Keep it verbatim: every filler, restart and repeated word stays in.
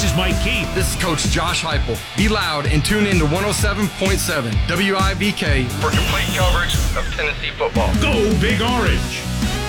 is Mike Keith. This is Coach Josh Heupel. Be loud and tune in to one oh seven point seven W I V K for complete coverage of Tennessee football. Go Big Orange!